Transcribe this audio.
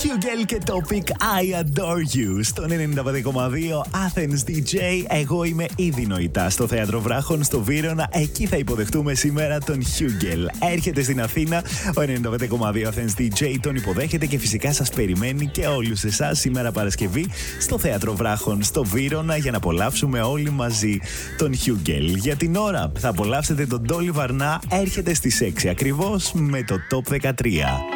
Hugel και Topic I Adore You στον 95,2 Athens DJ. Εγώ είμαι ήδη νοητά στο Θέατρο Βράχων στο Βύρωνα. Εκεί θα υποδεχτούμε σήμερα τον Hugel. Έρχεται στην Αθήνα. Ο 95,2 Athens DJ τον υποδέχεται και φυσικά σας περιμένει και όλους εσάς σήμερα Παρασκευή στο Θέατρο Βράχων στο Βύρωνα για να απολαύσουμε όλοι μαζί τον Hugel. Για την ώρα θα απολαύσετε τον Dolly Varna. Έρχεται στις 6 ακριβώς με το Top 13.